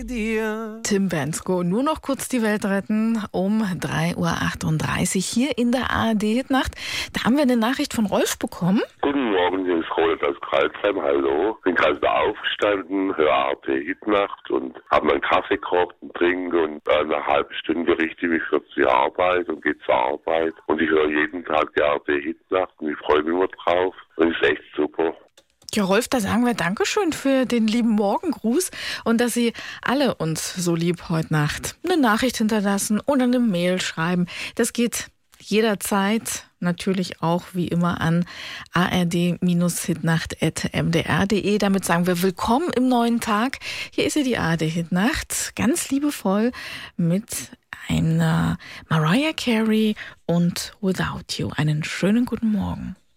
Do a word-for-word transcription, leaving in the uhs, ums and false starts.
dir. Tim Bendzko, nur noch kurz die Welt retten um drei Uhr achtunddreißig hier in der A R D-Hitnacht. Da haben wir eine Nachricht von Rolf bekommen. Guten Morgen, hier ist Rolf aus Kreuzheim, hallo. Bin gerade wieder aufgestanden, höre A R D-Hitnacht und habe meinen Kaffee gekocht und trinke und eine halbe Stunde richte ich mich für die Arbeit und gehe zur Arbeit. Und ich höre jeden Tag die A R D-Hitnacht und ich freue mich immer drauf und ist echt super. Ja, Rolf, da sagen wir Dankeschön für den lieben Morgengruß und dass Sie alle uns so lieb heute Nacht eine Nachricht hinterlassen oder eine Mail schreiben. Das geht jederzeit, natürlich auch wie immer an a r d hitnacht at m d r punkt d e. Damit sagen wir willkommen im neuen Tag. Hier ist sie, die A R D-Hitnacht, ganz liebevoll mit einer Mariah Carey und Without You. Einen schönen guten Morgen.